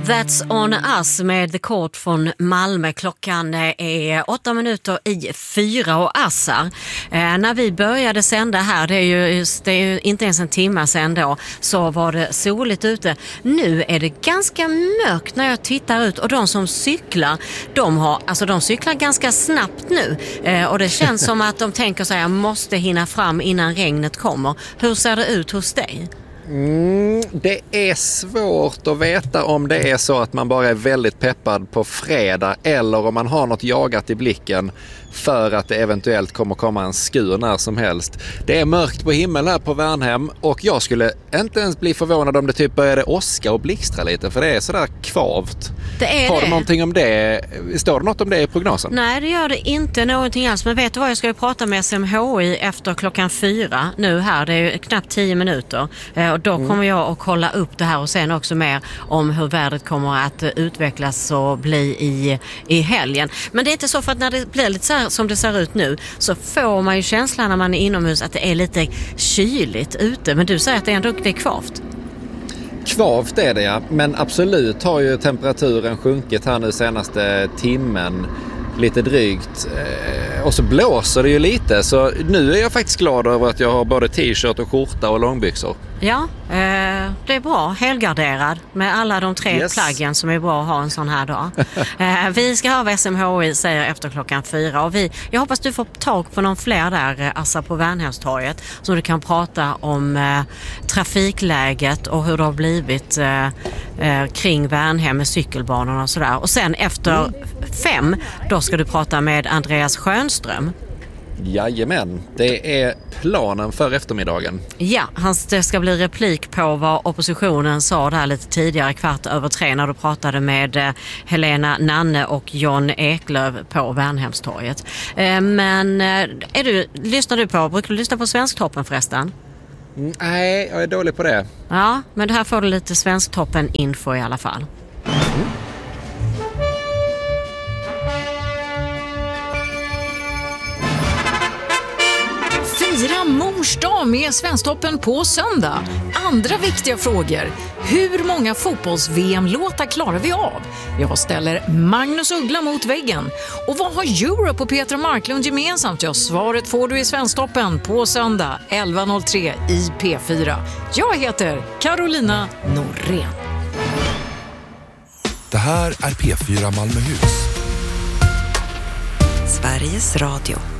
That's on us med The Court från Malmö. Klockan är 4:08 och Assar. När vi började sända här, det är ju inte ens en timme sedan då, så var det soligt ute. Nu är det ganska mörkt när jag tittar ut, och de som cyklar, de cyklar ganska snabbt nu. Och det känns som att de tänker så här, jag måste hinna fram innan regnet kommer. Hur ser det ut hos dig? Det är svårt att veta om det är så att man bara är väldigt peppad på fredag eller om man har något jagat i blicken för att det eventuellt kommer komma en skur när som helst. Det är mörkt på himmel här på Värnhem, och jag skulle inte ens bli förvånad om det typ började åska och blixtra lite, för det är sådär kvavt. Har du någonting om det? Står det något om det i prognosen? Nej, det gör det inte någonting alls. Men vet du vad, jag ska ju prata med SMHI efter klockan 4 nu här. Det är ju knappt 10 minuter. Och då kommer jag att kolla upp det här och sen också mer om hur vädret kommer att utvecklas och bli i helgen. Men det är inte så, för att när det blir lite så här som det ser ut nu, så får man ju känslan när man är inomhus att det är lite kyligt ute. Men du säger att det är kvavt. Kvavt är det, ja. Men absolut har ju temperaturen sjunkit här nu senaste timmen. Lite drygt. Och så blåser det ju lite. Så nu är jag faktiskt glad över att jag har både t-shirt och skjorta och långbyxor. Ja, det är bra. Helgarderad med alla de 3 plaggen som är bra att ha en sån här dag. Vi ska ha SMHI säger efter klockan 4. Och jag hoppas du får tag på någon fler där, Assa, på Värnhemstorget, så du kan prata om trafikläget och hur det har blivit kring Värnhem med cykelbanorna och sådär. Och sen efter 5, då ska du prata med Andreas Schönström. Jajamän, det är planen för eftermiddagen. Ja, det ska bli replik på vad oppositionen sa där lite tidigare, 2:15 när du pratade med Helena Nanne och John Eklöf på Värnhemstorget. Men brukar du lyssna på Svensktoppen förresten? Nej, jag är dålig på det. Ja, men här får du lite Svensktoppen info i alla fall. Fira mors dag med Svensktoppen på söndag. Andra viktiga frågor. Hur många fotbolls-VM-låtar klarar vi av? Jag ställer Magnus Uggla mot väggen. Och vad har Europe och Petra Marklund gemensamt? Ja, svaret får du i Svensktoppen på söndag 11:03 i P4. Jag heter Carolina Norén. Det här är P4 Malmöhus. Sveriges Radio.